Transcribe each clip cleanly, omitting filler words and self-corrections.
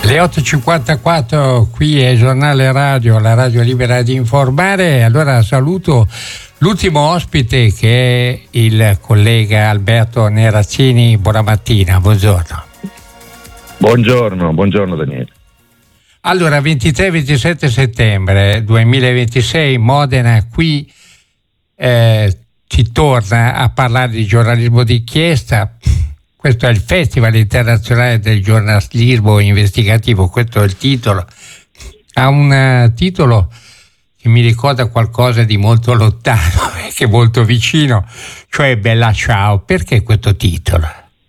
Le 8.54 qui è Giornale Radio, la radio libera di informare. Allora saluto l'ultimo ospite che è il collega Alberto Nerazzini. Buona mattina, buongiorno. Buongiorno Daniele. Allora, 23-27 settembre 2026, Modena, qui si torna a parlare di giornalismo d'inchiesta. Questo è il Festival internazionale del giornalismo investigativo, questo è il titolo. Ha un titolo che mi ricorda qualcosa di molto lontano, che è molto vicino, cioè Bella Ciao. Perché questo titolo?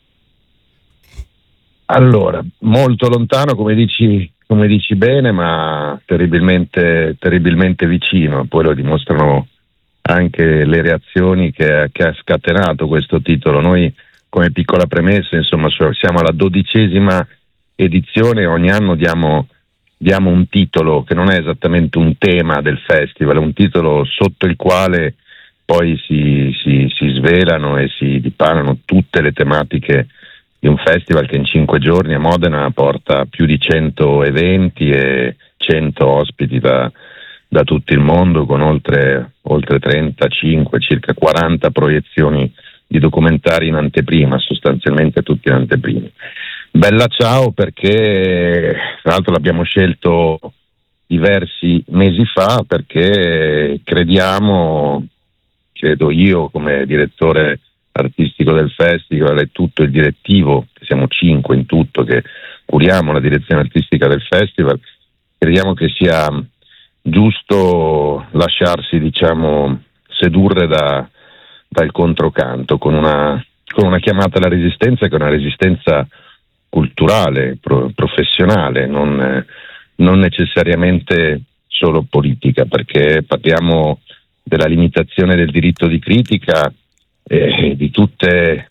Allora, molto lontano, come dici bene, ma terribilmente vicino. Poi lo dimostrano anche le reazioni che ha scatenato questo titolo. Noi, come piccola premessa, insomma, siamo alla 12ª edizione. Ogni anno diamo un titolo che non è esattamente un tema del festival, è un titolo sotto il quale poi si svelano e si dipanano tutte le tematiche di un festival che in 5 giorni a Modena porta più di 100 eventi e 100 ospiti da tutto il mondo, con oltre 35, circa 40 proiezioni di documentari in anteprima, sostanzialmente tutti in anteprima. Bella Ciao perché, tra l'altro, l'abbiamo scelto diversi mesi fa perché credo io come direttore artistico del festival e tutto il direttivo, che siamo 5 in tutto, che curiamo la direzione artistica del festival, crediamo che sia giusto lasciarsi, sedurre dal controcanto con una chiamata alla resistenza, che è una resistenza culturale, professionale, non necessariamente solo politica, perché parliamo della limitazione del diritto di critica e di tutte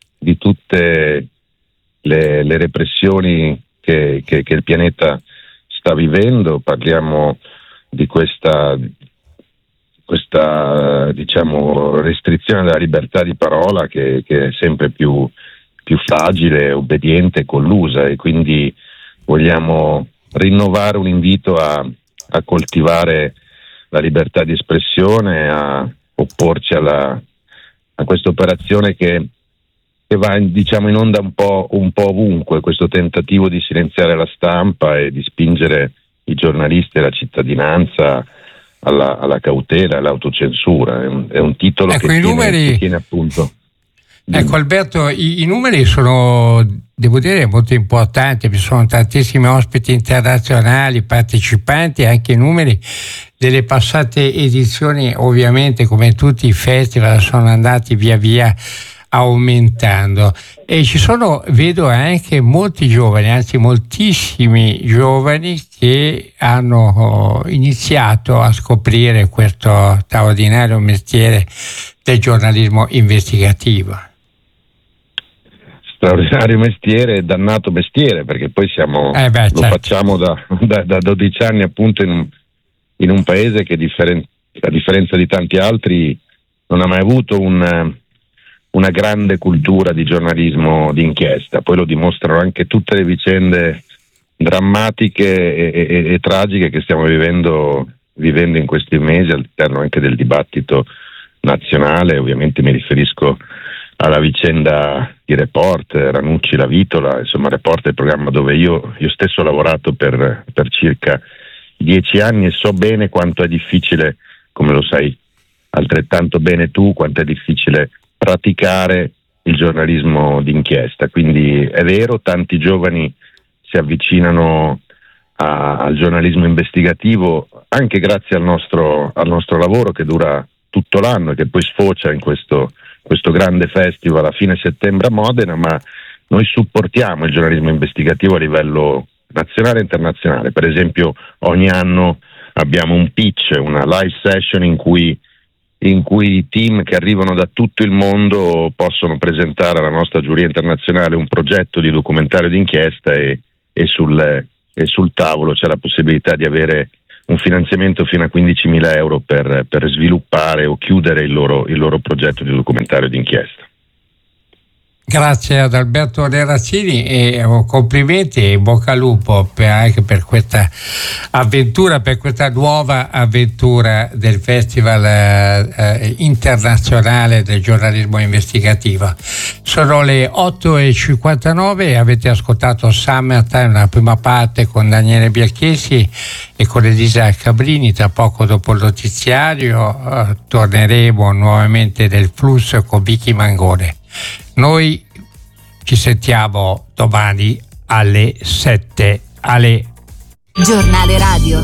le repressioni che il pianeta sta vivendo. Parliamo di questa restrizione della libertà di parola che è sempre più fragile, obbediente e collusa, e quindi vogliamo rinnovare un invito a coltivare la libertà di espressione, a opporci a questa operazione che va in onda un po' ovunque, questo tentativo di silenziare la stampa e di spingere i giornalisti e la cittadinanza alla cautela, all'autocensura. È un titolo che tiene appunto. Ecco Alberto, i numeri sono, devo dire, molto importanti. Vi sono tantissimi ospiti internazionali, partecipanti, anche i numeri delle passate edizioni, ovviamente, come tutti i festival, sono andati via via aumentando, e ci sono, vedo, anche molti giovani, anzi moltissimi giovani, che hanno iniziato a scoprire questo straordinario mestiere del giornalismo investigativo. Straordinario mestiere, dannato mestiere, perché poi lo facciamo da 12 anni, appunto, in un paese che, a differenza di tanti altri, non ha mai avuto una grande cultura di giornalismo d'inchiesta. Poi lo dimostrano anche tutte le vicende drammatiche e tragiche che stiamo vivendo in questi mesi all'interno anche del dibattito nazionale. Ovviamente mi riferisco alla vicenda di Report, Ranucci, La Vitola. Insomma, Report è il programma dove io stesso ho lavorato per circa 10 anni e so bene quanto è difficile, come lo sai altrettanto bene tu, quanto è difficile praticare il giornalismo d'inchiesta. Quindi è vero, tanti giovani si avvicinano al giornalismo investigativo anche grazie al nostro lavoro, che dura tutto l'anno e che poi sfocia in questo grande festival a fine settembre a Modena, ma noi supportiamo il giornalismo investigativo a livello nazionale e internazionale. Per esempio, ogni anno abbiamo un pitch, una live session in cui i team che arrivano da tutto il mondo possono presentare alla nostra giuria internazionale un progetto di documentario d'inchiesta e sul tavolo c'è la possibilità di avere un finanziamento fino a 15.000 euro per sviluppare o chiudere il loro progetto di documentario d'inchiesta. Grazie ad Alberto Nerazzini e complimenti e in bocca al lupo anche per questa avventura, per questa nuova avventura del Festival internazionale del giornalismo investigativo. Sono le 8:59 e avete ascoltato Summertime, la prima parte con Daniele Bianchessi e con Elisa Cabrini. Tra poco dopo il notiziario torneremo nuovamente nel flusso con Vicky Mangone. Noi ci sentiamo domani alle 7. Giornale radio.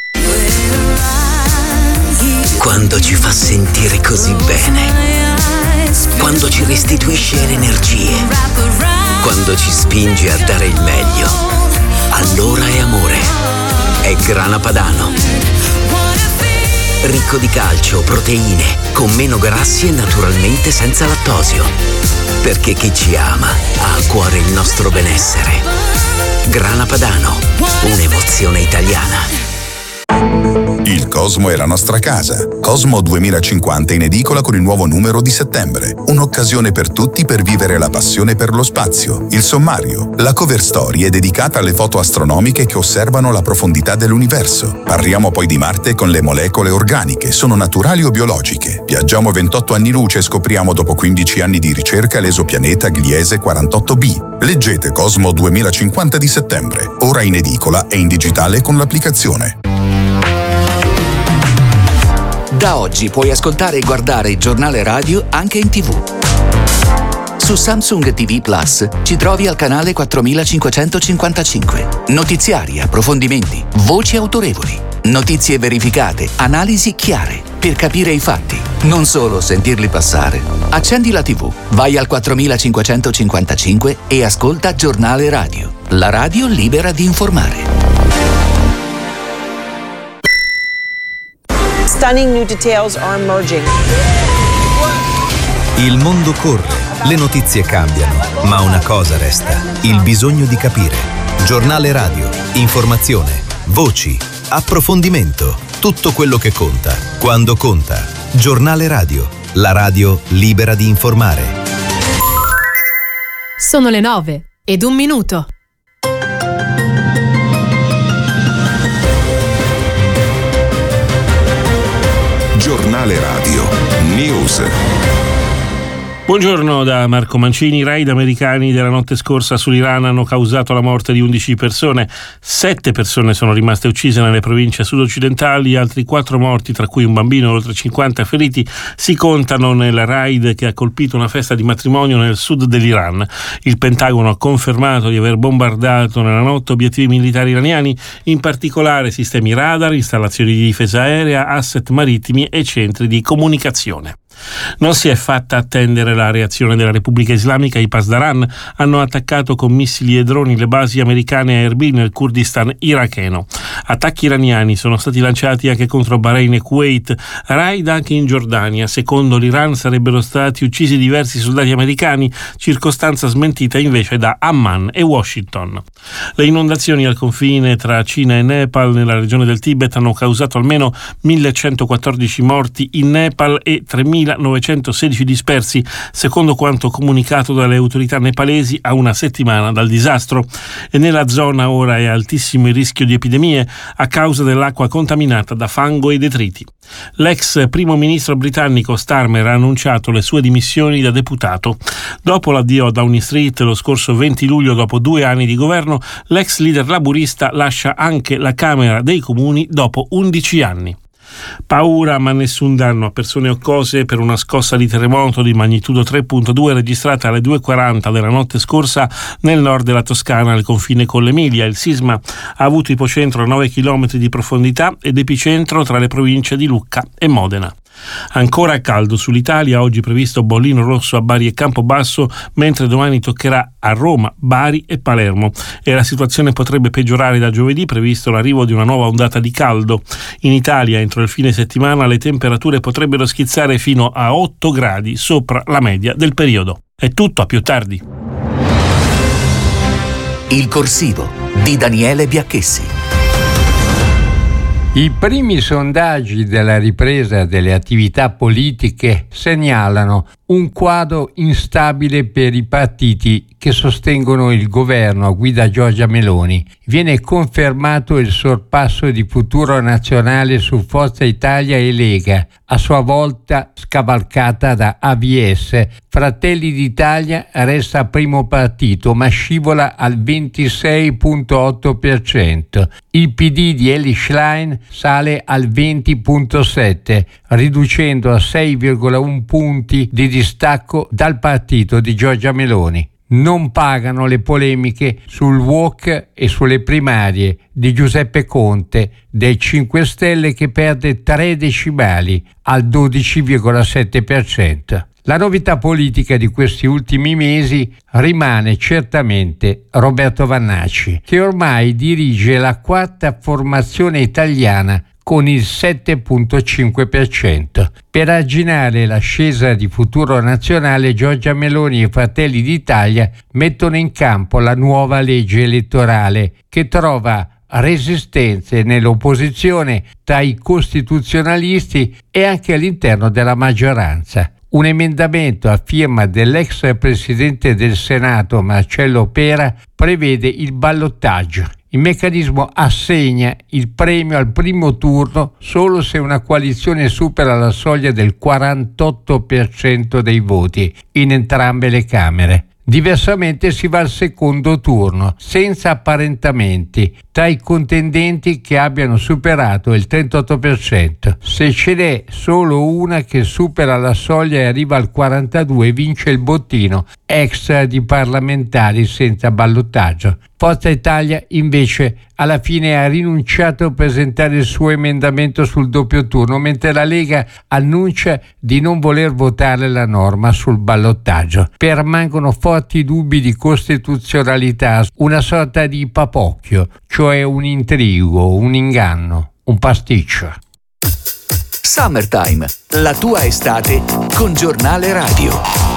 Quando ci fa sentire così bene, quando ci restituisce le energie, quando ci spinge a dare il meglio, allora è amore. È Grana Padano. Ricco di calcio, proteine, con meno grassi e naturalmente senza lattosio. Perché chi ci ama ha a cuore il nostro benessere. Grana Padano, un'emozione italiana. Il Cosmo è la nostra casa. Cosmo 2050 in edicola con il nuovo numero di settembre. Un'occasione per tutti per vivere la passione per lo spazio. Il sommario. La cover story è dedicata alle foto astronomiche che osservano la profondità dell'universo. Parliamo poi di Marte con le molecole organiche. Sono naturali o biologiche? Viaggiamo 28 anni luce e scopriamo dopo 15 anni di ricerca l'esopianeta Gliese 48b. Leggete Cosmo 2050 di settembre. Ora in edicola e in digitale con l'applicazione. Da oggi puoi ascoltare e guardare il giornale radio anche in TV. Su Samsung TV Plus ci trovi al canale 4555. Notiziari, approfondimenti, voci autorevoli, notizie verificate, analisi chiare, per capire i fatti, non solo sentirli passare. Accendi la TV, vai al 4555 e ascolta Giornale Radio, la radio libera di informare. Stunning new details are emerging. Il mondo corre, le notizie cambiano, ma una cosa resta: il bisogno di capire. Giornale radio, informazione, voci, approfondimento, tutto quello che conta, quando conta. Giornale radio, la radio libera di informare. Sono le 9:01. Giornale radio. News. Buongiorno da Marco Mancini. I raid americani della notte scorsa sull'Iran hanno causato la morte di 11 persone. 7 persone sono rimaste uccise nelle province sud-occidentali, altri 4 morti, tra cui un bambino e oltre 50 feriti, si contano nel raid che ha colpito una festa di matrimonio nel sud dell'Iran. Il Pentagono ha confermato di aver bombardato nella notte obiettivi militari iraniani, in particolare sistemi radar, installazioni di difesa aerea, asset marittimi e centri di comunicazione. Non si è fatta attendere la reazione della Repubblica Islamica. I Pasdaran hanno attaccato con missili e droni le basi americane a Erbil nel Kurdistan iracheno. Attacchi iraniani sono stati lanciati anche contro Bahrain e Kuwait, raid anche in Giordania. Secondo l'Iran sarebbero stati uccisi diversi soldati americani, circostanza smentita invece da Amman e Washington. Le inondazioni al confine tra Cina e Nepal nella regione del Tibet hanno causato almeno 1114 morti in Nepal e 3.916 dispersi, secondo quanto comunicato dalle autorità nepalesi a una settimana dal disastro. E nella zona ora è altissimo il rischio di epidemie a causa dell'acqua contaminata da fango e detriti. L'ex primo ministro britannico Starmer ha annunciato le sue dimissioni da deputato. Dopo l'addio a Downing Street lo scorso 20 luglio, dopo 2 anni di governo, l'ex leader laburista lascia anche la Camera dei Comuni dopo 11 anni. Paura ma nessun danno a persone o cose per una scossa di terremoto di magnitudo 3.2 registrata alle 2:40 della notte scorsa nel nord della Toscana al confine con l'Emilia. Il sisma ha avuto ipocentro a 9 km di profondità ed epicentro tra le province di Lucca e Modena. Ancora caldo sull'Italia, oggi previsto bollino rosso a Bari e Campobasso, mentre domani toccherà a Roma, Bari e Palermo, e la situazione potrebbe peggiorare da giovedì, previsto l'arrivo di una nuova ondata di caldo. In Italia entro il fine settimana le temperature potrebbero schizzare fino a 8 gradi sopra la media del periodo. È tutto, a più tardi. Il corsivo di Daniele Bianchessi. I primi sondaggi della ripresa delle attività politiche segnalano un quadro instabile per i partiti che sostengono il governo a guida Giorgia Meloni. Viene confermato il sorpasso di Futuro Nazionale su Forza Italia e Lega, a sua volta scavalcata da AVS. Fratelli d'Italia resta primo partito, ma scivola al 26,8%. Il PD di Elly Schlein sale al 20,7%, riducendo a 6,1 punti di distacco dal partito di Giorgia Meloni. Non pagano le polemiche sul walk e sulle primarie di Giuseppe Conte dei 5 Stelle, che perde 3 decimali al 12,7%. La novità politica di questi ultimi mesi rimane certamente Roberto Vannacci, che ormai dirige la quarta formazione italiana con il 7,5%. Per arginare l'ascesa di Futuro Nazionale, Giorgia Meloni e Fratelli d'Italia mettono in campo la nuova legge elettorale, che trova resistenze nell'opposizione tra i costituzionalisti e anche all'interno della maggioranza. Un emendamento a firma dell'ex presidente del Senato Marcello Pera prevede il ballottaggio. Il meccanismo assegna il premio al primo turno solo se una coalizione supera la soglia del 48% dei voti in entrambe le Camere. Diversamente si va al secondo turno, senza apparentamenti, tra i contendenti che abbiano superato il 38%. Se ce n'è solo una che supera la soglia e arriva al 42%, vince il bottino extra di parlamentari senza ballottaggio. Forza Italia invece alla fine ha rinunciato a presentare il suo emendamento sul doppio turno, mentre la Lega annuncia di non voler votare la norma sul ballottaggio. Permangono forti dubbi di costituzionalità, una sorta di papocchio, cioè un intrigo, un inganno, un pasticcio. Summertime, la tua estate con Giornale Radio.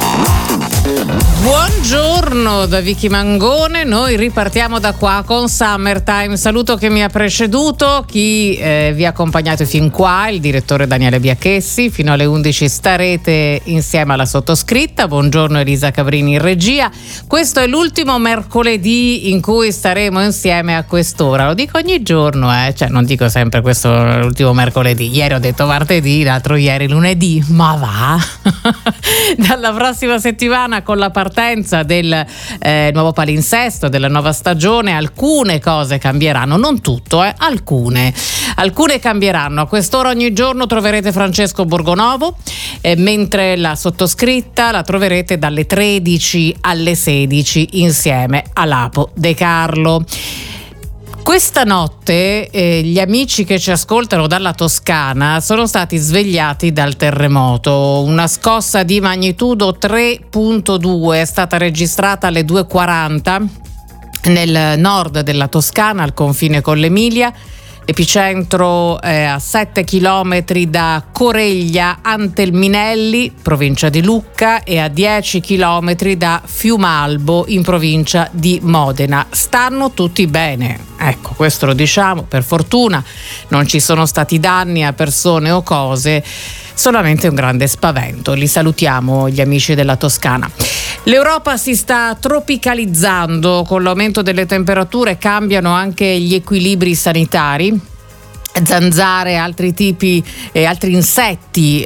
Buongiorno da Vicky Mangone, noi ripartiamo da qua con Summertime. Saluto chi mi ha preceduto, chi vi ha accompagnato fin qua, il direttore Daniele Biachessi. Fino alle 11 starete insieme alla sottoscritta. Buongiorno Elisa Cabrini in regia. Questo è l'ultimo mercoledì in cui staremo insieme a quest'ora. Lo dico ogni giorno, cioè non dico sempre questo è l'ultimo mercoledì. Ieri ho detto martedì, l'altro ieri lunedì, ma va. Dalla prossima settimana, con la partenza del nuovo palinsesto, della nuova stagione, alcune cose cambieranno, non tutto, alcune cambieranno. A quest'ora ogni giorno troverete Francesco Borgonovo, mentre la sottoscritta la troverete dalle 13 alle 16 insieme a Lapo De Carlo. Questa notte gli amici che ci ascoltano dalla Toscana sono stati svegliati dal terremoto. Una scossa di magnitudo 3,2 è stata registrata alle 2:40 nel nord della Toscana, al confine con l'Emilia. Epicentro a 7 chilometri da Coreglia Antelminelli, provincia di Lucca, e a 10 chilometri da Fiumalbo, in provincia di Modena. Stanno tutti bene, ecco, questo lo diciamo, per fortuna non ci sono stati danni a persone o cose, solamente un grande spavento. Li salutiamo, gli amici della Toscana. L'Europa si sta tropicalizzando, con l'aumento delle temperature cambiano anche gli equilibri sanitari. Zanzare, altri tipi altri insetti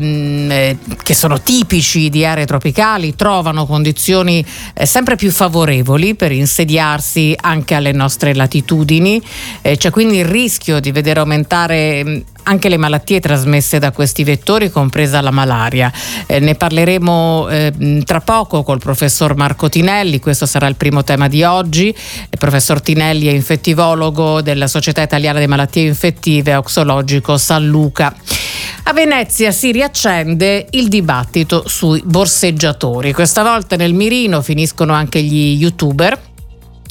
che sono tipici di aree tropicali trovano condizioni sempre più favorevoli per insediarsi anche alle nostre latitudini. C'è quindi il rischio di vedere aumentare anche le malattie trasmesse da questi vettori, compresa la malaria. Ne parleremo tra poco col professor Marco Tinelli. Questo sarà il primo tema di oggi. Il professor Tinelli è infettivologo della Società Italiana di Malattie Infettive, Oxologico San Luca. A Venezia si riaccende il dibattito sui borseggiatori. Questa volta nel mirino finiscono anche gli youtuber.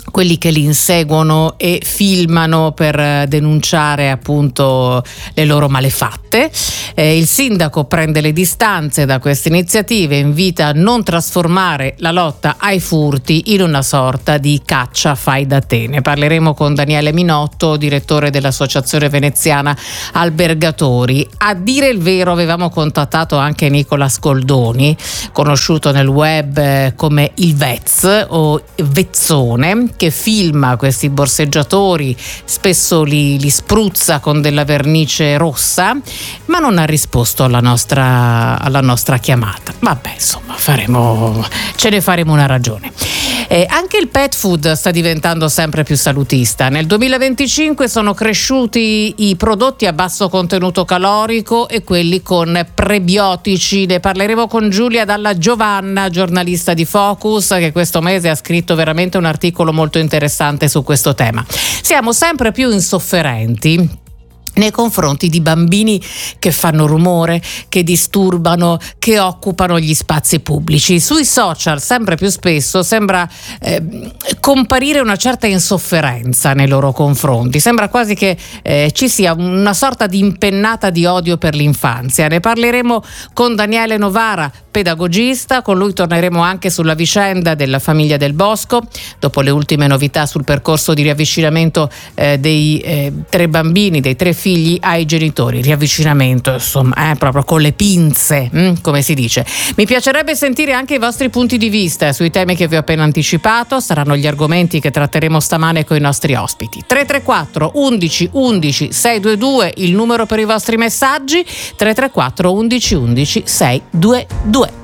quelli che li inseguono e filmano per denunciare appunto le loro malefatte. Il sindaco prende le distanze da queste iniziative e invita a non trasformare la lotta ai furti in una sorta di caccia fai da te. Ne parleremo con Daniele Minotto, direttore dell'Associazione Veneziana Albergatori. A dire il vero avevamo contattato anche Nicola Scoldoni, conosciuto nel web come il Vez o Vezzone, che filma questi borseggiatori, spesso li spruzza con della vernice rossa, ma non ha risposto alla nostra chiamata. Vabbè, insomma, ce ne faremo una ragione. Anche il pet food sta diventando sempre più salutista. Nel 2025 sono cresciuti i prodotti a basso contenuto calorico e quelli con prebiotici. Ne parleremo con Giulia Dalla Giovanna, giornalista di Focus, che questo mese ha scritto veramente un articolo molto interessante su questo tema. Siamo sempre più insofferenti nei confronti di bambini che fanno rumore, che disturbano, che occupano gli spazi pubblici. Sui social sempre più spesso sembra comparire una certa insofferenza nei loro confronti. Sembra quasi che ci sia una sorta di impennata di odio per l'infanzia. Ne parleremo con Daniele Novara, pedagogista. Con lui torneremo anche sulla vicenda della famiglia Del Bosco, dopo le ultime novità sul percorso di riavvicinamento dei 3 bambini, dei 3 figli ai genitori. Riavvicinamento, insomma, proprio con le pinze, come si dice. Mi piacerebbe sentire anche i vostri punti di vista sui temi che vi ho appena anticipato. Saranno gli argomenti che tratteremo stamane con i nostri ospiti. 334 11 11 622 il numero per i vostri messaggi, 334 11 11 622.